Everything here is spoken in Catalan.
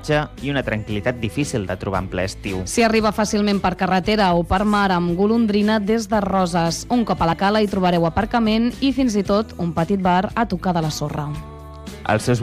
platja i una tranquil·litat difícil de trobar en ple estiu. S'hi arriba fàcilment per carretera o per mar amb Golondrina des de Roses. Un cop a la cala hi trobareu aparcament i fins i tot un petit bar a tocar de la sorra. Els seus